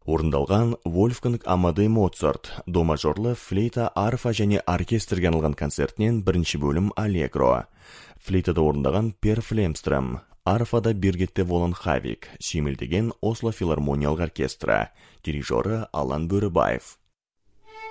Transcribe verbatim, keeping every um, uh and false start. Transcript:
Орындалған Вольфганг Амадей Моцарт, до мажорлы флейта, арфа және оркестрге арналған концертінен бірінші бөлім Аллегро. Флейтада орындаған Пер Флемстрöm, арфада Биргитте Волан Хавик, сүйемелдеген Осло филармониялық оркестрі, дирижері Алан Бөрібаев.